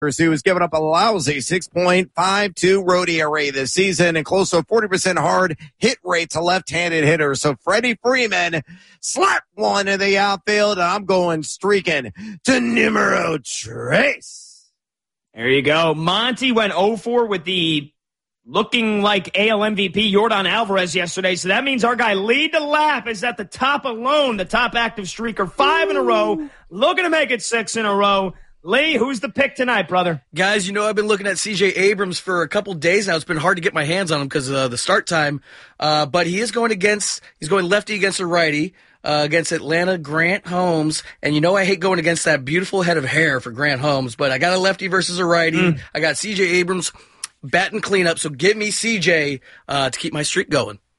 He was giving up a lousy 6.52 road ERA this season and close to a 40% hard hit rate to left-handed hitters. So Freddie Freeman slapped one in the outfield. I'm going streaking to numero tres. There you go. Monty went 0-4 with the looking like AL MVP Yordan Alvarez yesterday. So that means our guy Lee DeLapp is at the top alone, the top active streaker, 5 in a row, looking to make it 6 in a row. Lee, who's the pick tonight, brother? Guys, I've been looking at C.J. Abrams for a couple days now. It's been hard to get my hands on him because of the start time. But he's going lefty against a righty, against Atlanta, Grant Holmes. And I hate going against that beautiful head of hair for Grant Holmes, but I got a lefty versus a righty. I got C.J. Abrams batting cleanup, so give me C.J. To keep my streak going.